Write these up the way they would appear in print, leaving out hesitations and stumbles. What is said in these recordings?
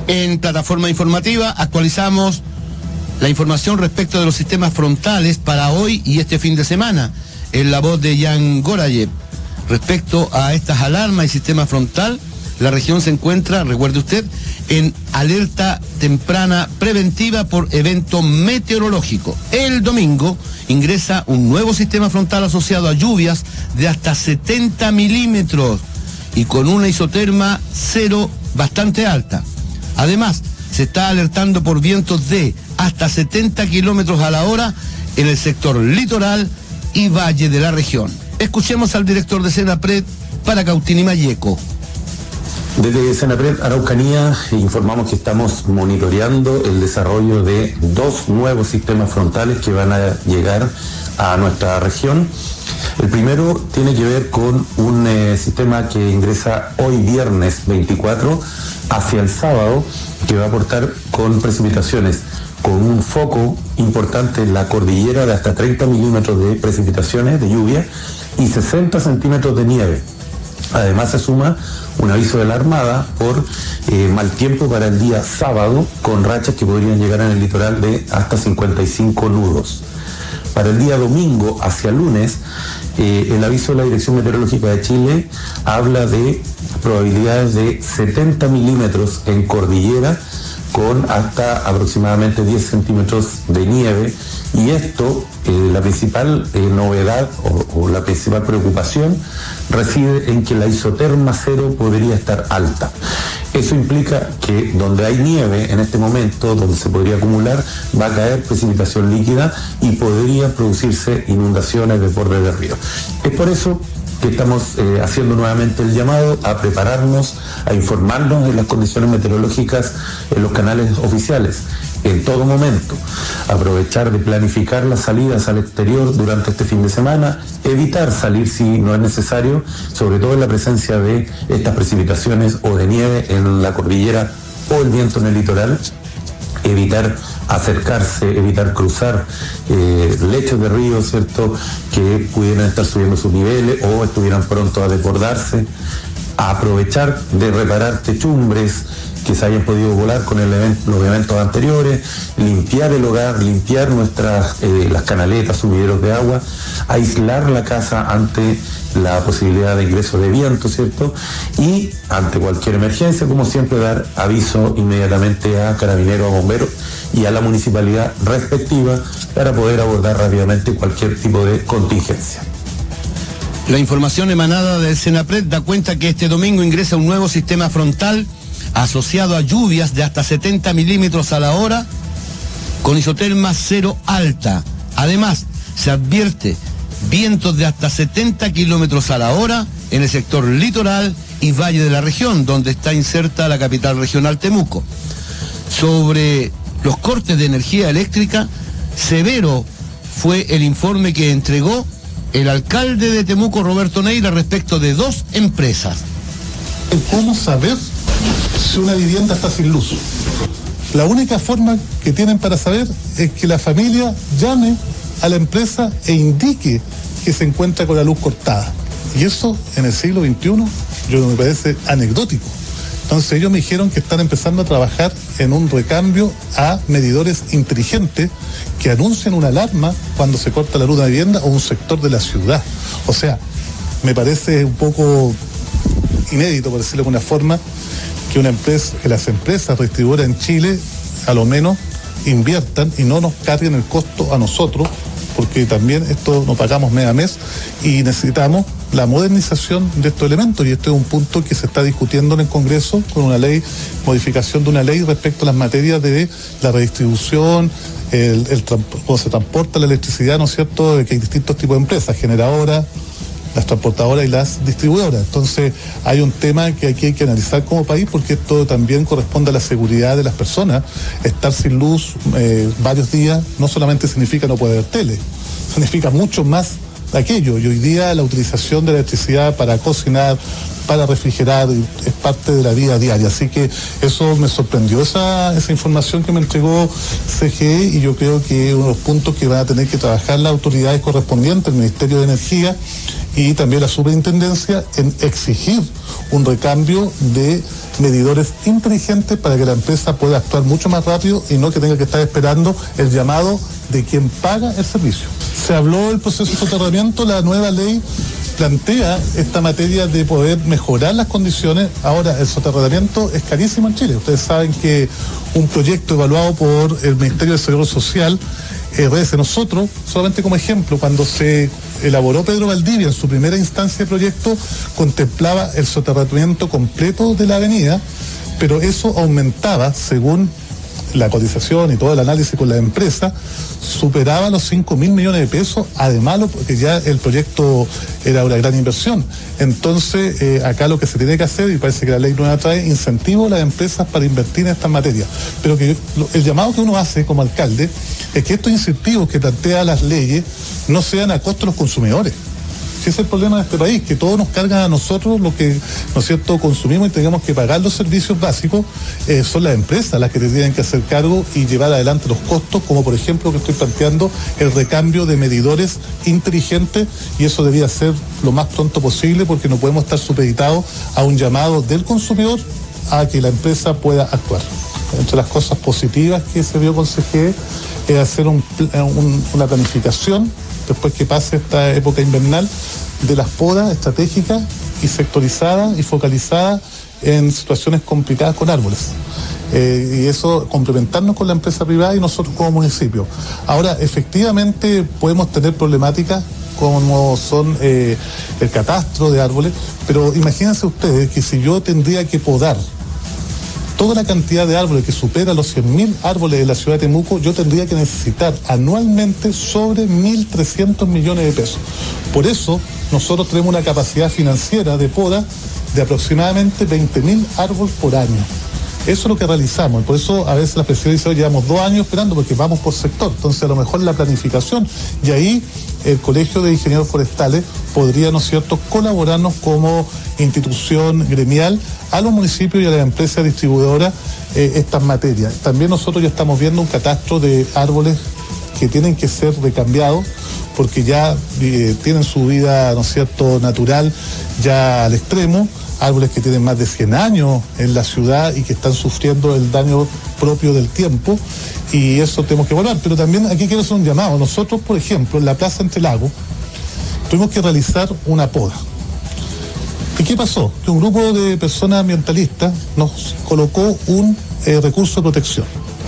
En plataforma informativa actualizamos la información respecto de los sistemas frontales para hoy y este fin de semana. En la voz de Jan Gorayev. Respecto a estas alarmas y sistema frontal, la región se encuentra, recuerde usted, en alerta temprana preventiva por evento meteorológico. El domingo ingresa un nuevo sistema frontal asociado a lluvias de hasta 70 milímetros y con una isoterma cero bastante alta. Además, se está alertando por vientos de hasta 70 kilómetros a la hora en el sector litoral y valle de la región. Escuchemos al director de Senapred para Cautín y Malleco. Desde Senapred Araucanía informamos que estamos monitoreando el desarrollo de 2 nuevos sistemas frontales que van a llegar a nuestra región. El primero tiene que ver con un sistema que ingresa hoy viernes 24 hacia el sábado, que va a aportar con precipitaciones con un foco importante en la cordillera de hasta 30 milímetros de precipitaciones de lluvia y 60 centímetros de nieve. Además se suma un aviso de la Armada por mal tiempo para el día sábado, con rachas que podrían llegar en el litoral de hasta 55 nudos. Para el día domingo hacia lunes, el aviso de la Dirección Meteorológica de Chile habla de probabilidades de 70 milímetros en cordillera con hasta aproximadamente 10 centímetros de nieve, y esto, la principal novedad o la principal preocupación reside en que la isoterma cero podría estar alta. Eso implica que donde hay nieve en este momento, donde se podría acumular, va a caer precipitación líquida y podrían producirse inundaciones de borde de río. Es por eso que estamos haciendo nuevamente el llamado a prepararnos, a informarnos de las condiciones meteorológicas en los canales oficiales en todo momento, aprovechar de planificar las salidas al exterior durante este fin de semana, evitar salir si no es necesario, sobre todo en la presencia de estas precipitaciones o de nieve en la cordillera o el viento en el litoral, evitar acercarse, evitar cruzar lechos de río, ¿cierto?, que pudieran estar subiendo sus niveles o estuvieran pronto a desbordarse, a aprovechar de reparar techumbres que se hayan podido volar con los eventos anteriores, limpiar el hogar, limpiar las canaletas, sumideros de agua, aislar la casa ante la posibilidad de ingreso de viento, ¿cierto? Y ante cualquier emergencia, como siempre, dar aviso inmediatamente a carabineros, a bomberos y a la municipalidad respectiva para poder abordar rápidamente cualquier tipo de contingencia. La información emanada del Senapred da cuenta que este domingo ingresa un nuevo sistema frontal asociado a lluvias de hasta 70 milímetros a la hora con isoterma cero alta. Además, se advierte vientos de hasta 70 kilómetros a la hora en el sector litoral y valle de la región, donde está inserta la capital regional Temuco. Sobre los cortes de energía eléctrica, severo fue el informe que entregó el alcalde de Temuco, Roberto Neira, respecto de 2 empresas. ¿Cómo saber si una vivienda está sin luz? La única forma que tienen para saber es que la familia llame a la empresa e indique que se encuentra con la luz cortada. Y eso en el siglo XXI me parece anecdótico. Entonces ellos me dijeron que están empezando a trabajar en un recambio a medidores inteligentes que anuncian una alarma cuando se corta la luz de la vivienda o un sector de la ciudad. O sea, me parece un poco inédito, por decirlo de alguna forma, que las empresas distribuidoras en Chile a lo menos inviertan y no nos carguen el costo a nosotros, porque también esto lo pagamos mes a mes y necesitamos la modernización de estos elementos, y este es un punto que se está discutiendo en el Congreso con una ley, modificación de una ley respecto a las materias de la redistribución, cómo se transporta la electricidad, ¿no es cierto?, de que hay distintos tipos de empresas, generadoras, las transportadoras y las distribuidoras. Entonces hay un tema que aquí hay que analizar como país, porque esto también corresponde a la seguridad de las personas. Estar sin luz varios días no solamente significa no poder ver tele, significa mucho más aquello, y hoy día la utilización de la electricidad para cocinar, para refrigerar, es parte de la vida diaria. Así que eso me sorprendió, esa información que me entregó CGE, y yo creo que uno de los puntos que van a tener que trabajar las autoridades correspondientes, el Ministerio de Energía y también la Superintendencia, en exigir un recambio de medidores inteligentes para que la empresa pueda actuar mucho más rápido y no que tenga que estar esperando el llamado de quien paga el servicio. Se habló del proceso de soterramiento, la nueva ley plantea esta materia de poder mejorar las condiciones. Ahora, el soterramiento es carísimo en Chile. Ustedes saben que un proyecto evaluado por el Ministerio de Desarrollo Social, nosotros, solamente como ejemplo, cuando se elaboró Pedro Valdivia en su primera instancia de proyecto, contemplaba el soterramiento completo de la avenida, pero eso aumentaba, según la cotización y todo el análisis con la empresa, superaba los 5.000 millones de pesos, además porque ya el proyecto era una gran inversión. Entonces, acá lo que se tiene que hacer, y parece que la ley nueva trae, incentivos a las empresas para invertir en estas materias. Pero que el llamado que uno hace como alcalde es que estos incentivos que plantea las leyes no sean a costo de los consumidores. Ese es el problema de este país, que todos nos cargan a nosotros lo que, ¿no es cierto?, consumimos y tenemos que pagar los servicios básicos. Son las empresas las que tienen que hacer cargo y llevar adelante los costos, como por ejemplo que estoy planteando el recambio de medidores inteligentes, y eso debía ser lo más pronto posible porque no podemos estar supeditados a un llamado del consumidor a que la empresa pueda actuar. Entre las cosas positivas que se vio con CGE es hacer una planificación después que pase esta época invernal de las podas estratégicas y sectorizadas y focalizadas en situaciones complicadas con árboles. Y eso complementarnos con la empresa privada y nosotros como municipio. Ahora, efectivamente podemos tener problemáticas como son el catastro de árboles, pero imagínense ustedes que si yo tendría que podar toda la cantidad de árboles que supera los 100.000 árboles de la ciudad de Temuco, yo tendría que necesitar anualmente sobre 1.300 millones de pesos. Por eso, nosotros tenemos una capacidad financiera de poda de aproximadamente 20.000 árboles por año. Eso es lo que realizamos, y por eso a veces la presidencia dice, oye, llevamos 2 años esperando porque vamos por sector. Entonces, a lo mejor la planificación, y ahí el Colegio de Ingenieros Forestales podría, ¿no es cierto?, colaborarnos como institución gremial a los municipios y a las empresas distribuidoras estas materias. También nosotros ya estamos viendo un catastro de árboles que tienen que ser recambiados porque ya tienen su vida, ¿no es cierto?, natural ya al extremo. Árboles que tienen más de 100 años en la ciudad y que están sufriendo el daño propio del tiempo, y eso tenemos que evaluar. Pero también aquí quiero hacer un llamado. Nosotros, por ejemplo, en la Plaza Entre Lagos tuvimos que realizar una poda. ¿Y qué pasó? Que un grupo de personas ambientalistas nos colocó un recurso de protección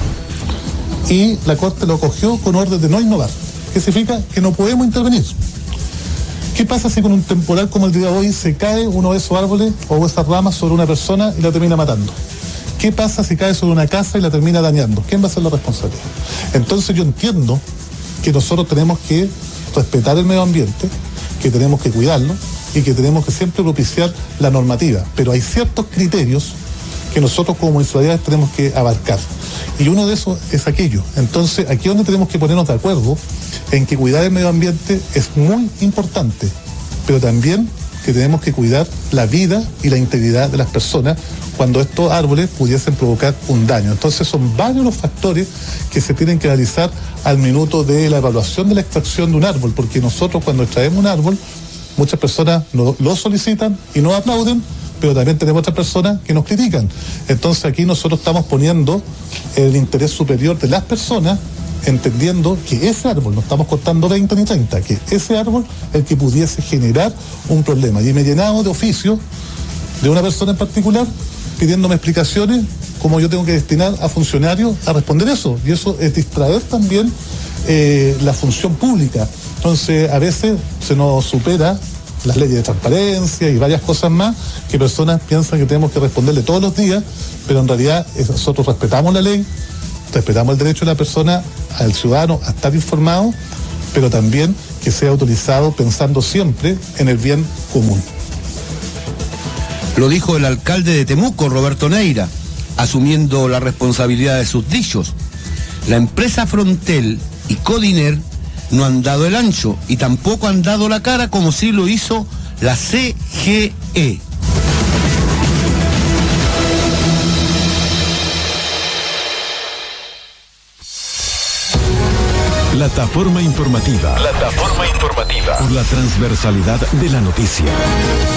y la Corte lo acogió con orden de no innovar. ¿Qué significa? Que no podemos intervenir. ¿Qué pasa si con un temporal como el día de hoy se cae uno de esos árboles o esas ramas sobre una persona y la termina matando? ¿Qué pasa si cae sobre una casa y la termina dañando? ¿Quién va a ser la responsabilidad? Entonces yo entiendo que nosotros tenemos que respetar el medio ambiente, que tenemos que cuidarlo y que tenemos que siempre propiciar la normativa. Pero hay ciertos criterios que nosotros como municipalidades tenemos que abarcar. Y uno de esos es aquello. Entonces, aquí es donde tenemos que ponernos de acuerdo en que cuidar el medio ambiente es muy importante, pero también que tenemos que cuidar la vida y la integridad de las personas cuando estos árboles pudiesen provocar un daño. Entonces, son varios los factores que se tienen que analizar al minuto de la evaluación de la extracción de un árbol, porque nosotros cuando extraemos un árbol, muchas personas lo solicitan y nos aplauden, pero también tenemos otras personas que nos critican. Entonces aquí nosotros estamos poniendo el interés superior de las personas, entendiendo que ese árbol, no estamos cortando 20 ni 30, que ese árbol es el que pudiese generar un problema. Y me he llenado de oficio de una persona en particular pidiéndome explicaciones cómo yo tengo que destinar a funcionarios a responder eso. Y eso es distraer también la función pública. Entonces a veces se nos supera las leyes de transparencia y varias cosas más que personas piensan que tenemos que responderle todos los días, pero en realidad nosotros respetamos la ley, respetamos el derecho de la persona, al ciudadano a estar informado, pero también que sea autorizado pensando siempre en el bien común. Lo dijo el alcalde de Temuco, Roberto Neira, asumiendo la responsabilidad de sus dichos. La empresa Frontel y Codiner no han dado el ancho y tampoco han dado la cara como sí lo hizo la CGE. Plataforma informativa. Por la transversalidad de la noticia.